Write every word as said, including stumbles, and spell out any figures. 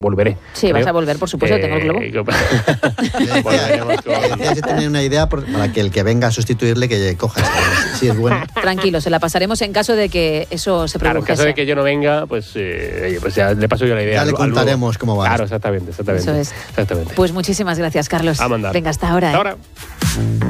volveré. Sí, creo. Vas a volver, por supuesto, eh, tengo el globo. Decía que tenía una idea para que el que venga a sustituirle que coja si, si es bueno. Tranquilo, se la pasaremos en caso de que eso se produjese. Claro, en caso de que yo no venga, pues, eh, pues ya le paso yo la idea. Ya le contaremos cómo va. Claro, exactamente, exactamente. Eso es. Exactamente. Pues muchísimas gracias, Carlos. A mandar. Venga, hasta ahora. Hasta ¿eh? ahora.